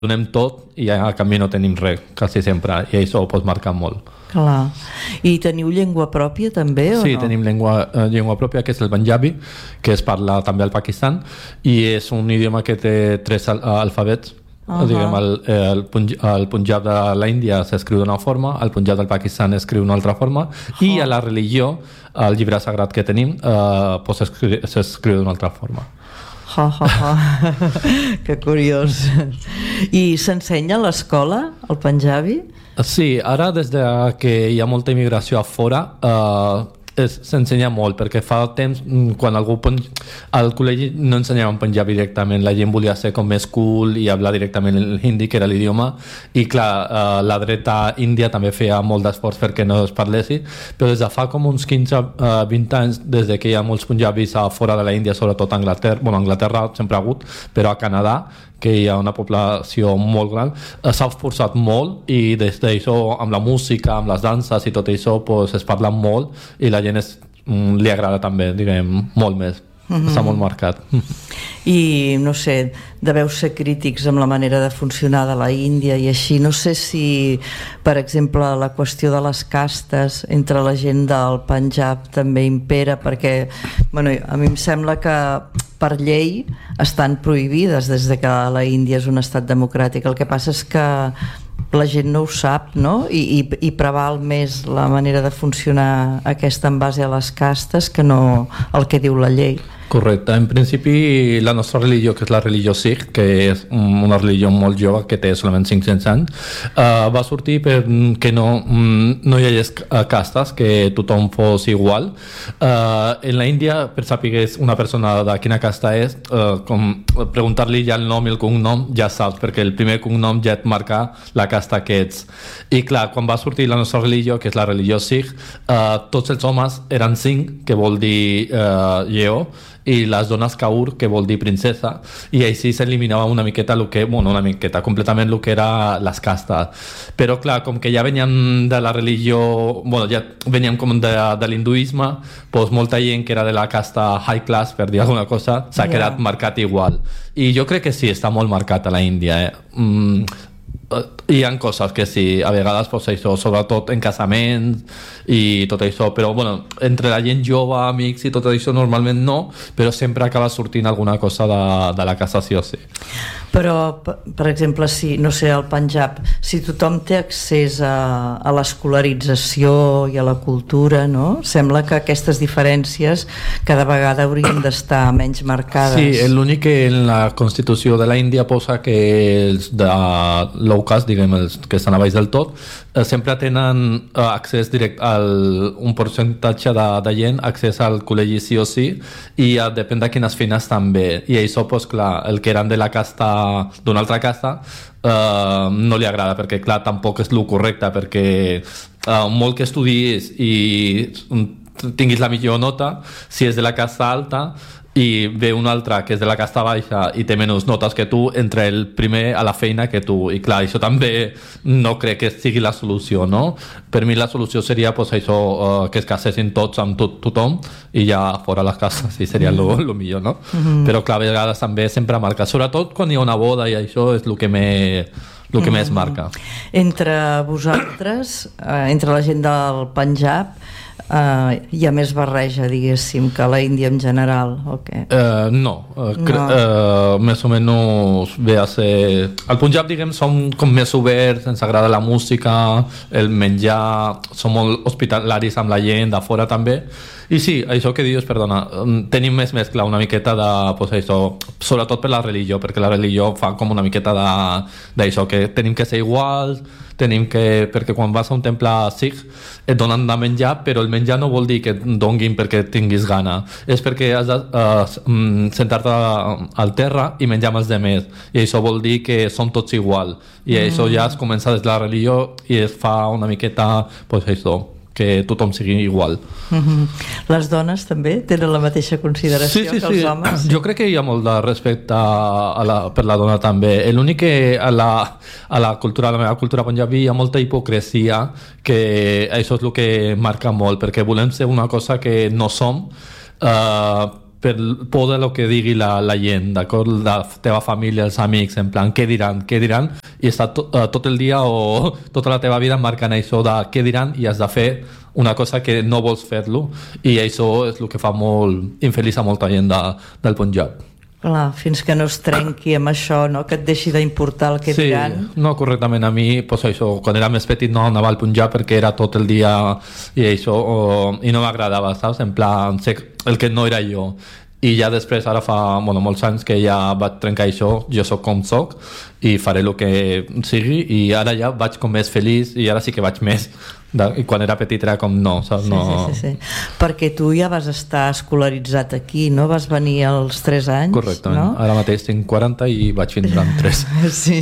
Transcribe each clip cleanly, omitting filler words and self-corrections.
donem tot i a canvi no tenim res, quasi sempre, i això ho pot marcar molt. Clar. I teniu llengua pròpia també o sí, no? Tenim llengua pròpia, que és el Punjabi, que es parla també al Pakistan, i és un idioma que té 3 alfabets. Diguem, el Punjab de l'Índia s'escriu d'una forma, el Punjab del Pakistan s'escriu d'una altra forma, i a la religió, el llibre sagrat que tenim, s'escriu d'una altra forma. Que curiós. I s'ensenya a l'escola el Punjabi? Sí, ara des que hi ha molta immigració a fora s'ensenya molt, perquè fa temps quan algú al col·legi no ensenyaven Punjabi directament, la gent volia ser com més cool i parlar directament el hindi, que era l'idioma, i clar, la dreta índia també feia molt d'esforç perquè no es parlessi, però des de fa com uns 15-20 anys, des que hi ha molts punjabis a fora de la Índia, sobretot a Anglaterra sempre ha hagut, però a Canadà, que hi ha una població molt gran, s'ha esforçat molt, i des d'això, amb la música, amb les danses i tot això, pues, es parla molt i la gent li agrada també, diguem, molt més. Està molt marcat. I no sé, deveu ser crítics amb la manera de funcionar de la Índia i així, no sé si per exemple la qüestió de les castes entre la gent del Punjab també impera, perquè bueno, a mi em sembla que per llei estan prohibides des de que la Índia és un estat democràtic. El que passa és que la gent no ho sap, no? I preval més la manera de funcionar aquesta en base a les castes que no el que diu la llei. Correcte. En principi, la nostra religió, que és la religió Sikh, que és una religió molt jove, que té solament 500 anys, va sortir perquè no hi hagués castes, que tothom fos igual. En la Índia, per saber una persona de quina casta és, com preguntar-li ja el nom i el cognom, ja saps, perquè el primer cognom ja et marca la casta que ets. I clar, quan va sortir la nostra religió, que és la religió Sikh, tots els homes eren Singh, que vol dir lleó, i les dones Kaur, que vol dir princesa, i així s'eliminava una miqueta completament el que era les castes. Però clar, com que ja venien de la religió, ja venien com de l'hinduisme, doncs molta gent que era de la casta high class, per dir alguna cosa, s'ha quedat marcat igual. I jo crec que sí, està molt marcat a la Índia, hi ha coses que sí, a vegades pues, això, sobretot en casaments i tot això, però bueno, entre la gent jove, amics i tot això normalment no, però sempre acaba sortint alguna cosa de la casa sí o sí. Però, per exemple, si, no sé, al Punjab, si tothom té accés a l'escolarització i a la cultura, no? Sembla que aquestes diferències cada vegada haurien d'estar menys marcades. Sí, l'únic que en la Constitució de la Índia posa que els de low caste, diguem, els que estan a baix del tot, sempre tenen accés directe un percentatge de gent, accés al col·legi sí o sí, i depèn de quines feines també. I això, pues, clar, el que eren de la casta d'una altra casta no li agrada, perquè clar, tampoc és el correcte, perquè molt que estudies i tinguis la millor nota, si és de la casta alta i ve un altre que és de la casta baixa i té menys notes que tu, entra el primer a la feina que tu, i clar, això també no crec que sigui la solució, no? Per mi la solució seria pues, això, que es casessin tots amb tothom i ja fora les cases, sí, seria lo millor, no? Però clar, a vegades també sempre marca, sobretot quan hi ha una boda, i això és el que més marca. Entre vosaltres, entre la gent del Punjab, hi ha més barreja, diguéssim, que a la Índia en general, o què? No. Més o menys ve a ser... Al Punjab, diguem, som com més oberts, ens agrada la música, el menjar, som molt hospitalaris amb la gent de fora també, i sí, això que dius, perdona, tenim més mescla una miqueta de, pues això, sobretot per la religió, perquè la religió fa com una miqueta d'això, que tenim que ser iguals, perquè quan vas a un temple Sikh et donen de menjar, però el menjar no vol dir que et donguin perquè tinguis gana, és perquè has de sentar-te al terra i menjar amb els demés, i això vol dir que som tots igual, i això ja es comença des de la religió i es fa una miqueta, pues això, que tothom sigui igual. Les dones també tenen la mateixa consideració que els homes? Jo crec que hi ha molt de respecte per la dona també. L'únic que a la meva cultura punjabi hi ha molta hipocresia, que això és el que marca molt, perquè volem ser una cosa que no som, per por de lo que digui la gent, d'acord? La teva família, els amics, en plan, què diran? I està tot el dia o tota la teva vida marcant això de què diran i has de fer una cosa que no vols fer-lo, i això és el que fa molt infeliç a molta gent del Punjab. Clar, fins que no es trenqui amb això, no? Que et deixi d'importar el que diran. Sí, no, correctament. A mi, pues això, quan era més petit no anava al Punjab perquè era tot el dia i això, i no m'agradava, saps? En plan, sé el que no era jo. I ja després, ara fa molts anys que ja vaig trencar això, jo sóc com sóc i faré el que sigui, i ara ja vaig com més feliç i ara sí que vaig més. I quan era petit era com no, saps? Sí. Perquè tu ja vas estar escolaritzat aquí, no? Vas venir als 3 anys, correctament, no? Ara mateix tinc 40 i vaig vindre amb 3. Sí,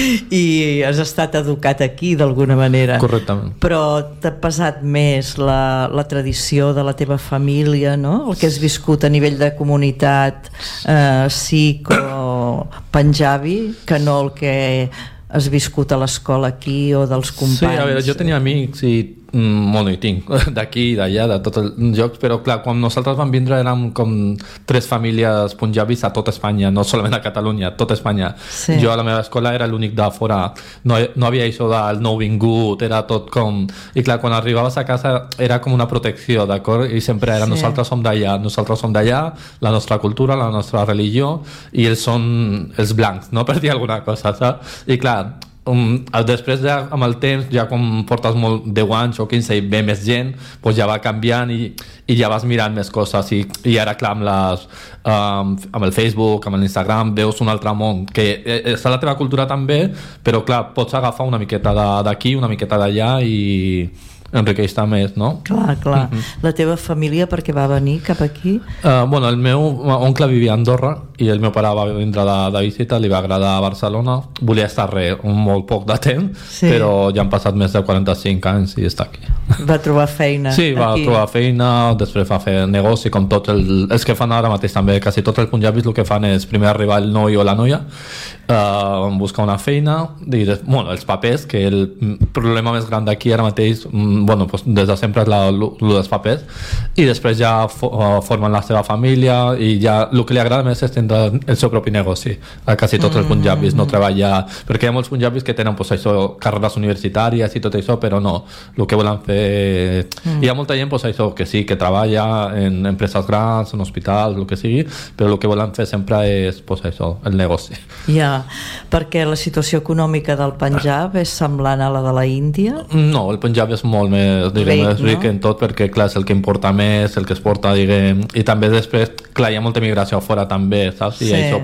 i has estat educat aquí d'alguna manera. Correctament. Però t'ha pesat més la tradició de la teva família, no? El que has viscut a nivell de comunitat sikh o panjabi, que no el que has viscut a l'escola aquí o dels companys. Sí, a veure, jo tenia amics i i tinc d'aquí i d'allà, de tots els llocs, però clar, quan nosaltres vam vindre érem com 3 famílies punjabis a tota Espanya, no solament a Catalunya, a tota Espanya. Sí. Jo a la meva escola era l'únic de fora, no havia això del nou vingut, era tot com... I clar, quan arribaves a casa era com una protecció, d'acord? I sempre era nosaltres som d'allà, la nostra cultura, la nostra religió, i ells són els blancs, no? Per dir alguna cosa, saps? I clar, després ja amb el temps, ja quan portes 10 anys o 15 i ve més gent, doncs ja va canviant i ja vas mirant més coses, i ara clar amb el Facebook, amb l'Instagram veus un altre món que és la teva cultura també, però clar, pots agafar una miqueta d'aquí, una miqueta d'allà i enriqueix més, no? Clar. La teva família per què va venir cap aquí? El meu oncle vivia a Andorra i el meu pare va vindre de visita, li va agradar Barcelona, volia estar molt poc de temps, però ja han passat més de 45 anys i està aquí. Va trobar feina aquí? Sí, va trobar feina, després va fer negoci com tots els que fan ara mateix també, quasi tots els punjabis el que fan és primer arribar el noi o la noia, buscar una feina, els papers, que el problema més gran d'aquí ara mateix des de sempre és dels papers, i després ja formen la seva família i ja el que li agrada més és tindre el seu propi negoci. A quasi tots els punjabis no treballar, perquè hi ha molts punjabis que tenen carreres universitàries i tot això, però no, el que volen fer... Hi ha molta gent que sí, que treballa en empreses grans, en hospitals, el que sigui, però el que volen fer sempre és el negoci. Ja, perquè la situació econòmica del Punjab és semblant a la de la Índia? No, el Punjab és molt més ric en tot, perquè clar, és el que importa més, el que es porta, i també després, clar, hi ha molta migració fora també, saps? I això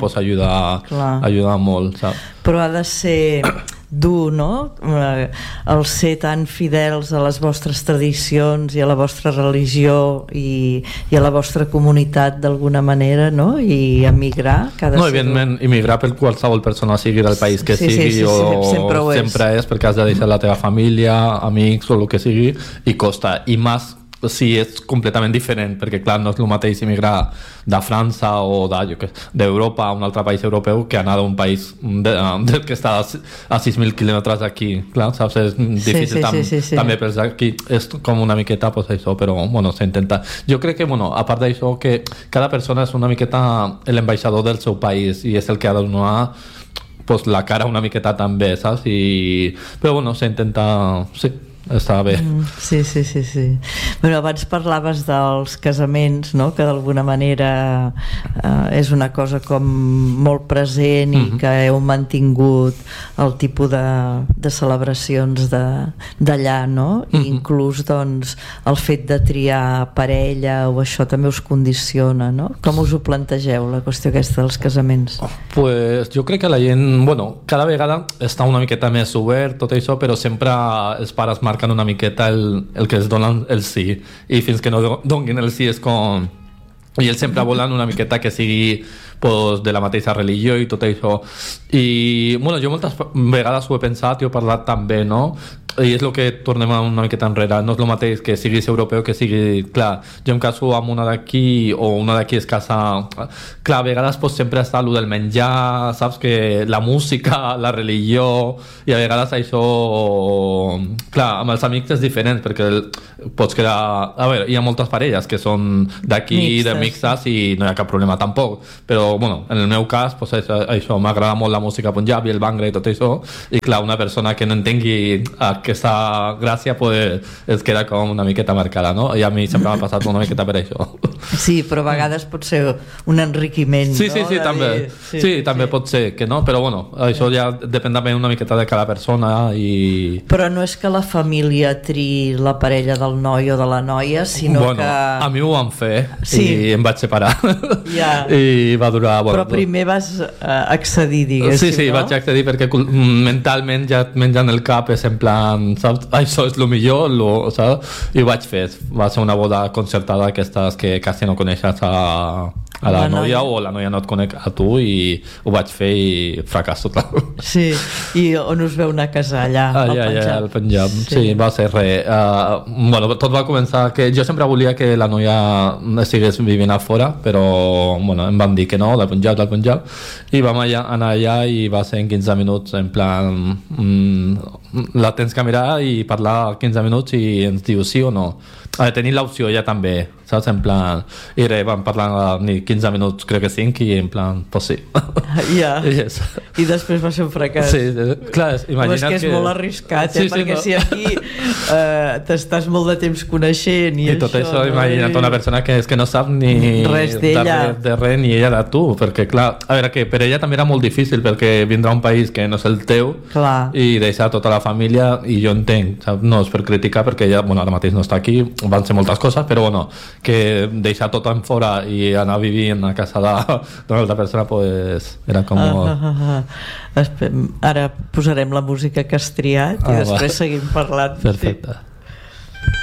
ajuda molt, saps? Però ha de ser dur, no? El ser tan fidels a les vostres tradicions i a la vostra religió i a la vostra comunitat d'alguna manera, no? I emigrar evidentment, emigrar per qualsevol persona, sigui del país que sigui, sempre és perquè has de deixar la teva família, amics o el que sigui, i costa, i més si és completament diferent, perquè clar, no és el mateix emigrar de França o d'Europa a un altre país europeu que anar d'un país que està a 6.000 quilòmetres d'aquí, clar, saps? És difícil també per aquí, és com una miqueta això, però s'intenta. Jo crec que, a part d'això, que cada persona és una miqueta l'ambaixador del seu país i és el que ha de donar la cara una miqueta també, saps? Però s'intenta, sí, està bé. Sí. Bueno, abans parlaves dels casaments, no? Que d'alguna manera és una cosa com molt present i que heu mantingut el tipus de celebracions d'allà, no? I inclús doncs el fet de triar parella o això també us condiciona, no? Com us ho plantegeu, la qüestió aquesta dels casaments? Pues jo crec que la gent, cada vegada està una miqueta més obert tot això, però sempre els pares marquen una miqueta el que es donen el sí, i fins que no donin el sí és com... I ells sempre volen una miqueta que sigui de la mateixa religió i tot això. I jo moltes vegades ho he pensat i ho he parlat també, no? i és el que tornem una miqueta enrere, no és el mateix que siguis europeu que sigui, clar, jo em caso amb una d'aquí o una d'aquí es casa, clar, a vegades pues, sempre està allò del menjar, saps, que la música, la religió, i a vegades això, clar, amb els amics és diferent perquè pots quedar, a veure, hi ha moltes parelles que són d'aquí, de mixtes, i no hi ha cap problema tampoc, però bueno, en el meu cas pues, això m'agrada molt la música punjabi, el bhangra i tot això, i clar, una persona que no entengui aquesta gràcia pues, es queda com una miqueta marcada, no? I a mi sempre m'ha passat una miqueta per això. Sí, però a vegades pot ser un enriquiment, sí, no? Sí, també. Sí, també pot ser que no, però bueno, això ja depèn també una miqueta de cada persona i... Però no és que la família triï la parella del noi o de la noia, sinó bueno, que... a mi ho van fer i em vaig separar. Ja. I va durar... Bueno, però primer vas accedir, diguéssim, sí, no? vaig accedir perquè mentalment ja et mengen el cap, és en plan, saps? Això és el millor, saps? I ho vaig fer. Va ser una boda concertada d'aquestes que quasi no coneixes a la noia o la noia no et conec a tu, i ho vaig fer i fracàs total. Sí, i on us veu anar a casar allà? Al Punjab. Sí, va ser res. Bueno, tot va començar que jo sempre volia que la noia estigués vivint a fora, però bueno, em van dir que no, del Punjab, i vam anar allà i va ser en 15 minuts, en plan la tens que mirar i parlar 15 minuts i ens diu sí o no. Tenir l'opció ja també, saps? En plan, i res, vam parlar ni 15 minuts, crec que 5, i en plan, pues sí. Ja. Yes. I després va ser un fracàs. Sí, clar, imagina't que... és molt arriscat, perquè si aquí t'estàs molt de temps coneixent i tot això, imagina't una persona que és que no sap ni res d'ella, de res, ni ella de tu, perquè clar, a veure, que per ella també era molt difícil, perquè vindrà a un país que no és el teu, clar, i deixar tota la família, i jo entenc, saps? No és per criticar, perquè ella, bueno, ara mateix no està aquí, van ser moltes coses, però bueno, que deixar tot en fora i anar vivint a casa d'una altra persona, pues era com... Ara posarem la música que has triat i després seguim parlant. Perfecte.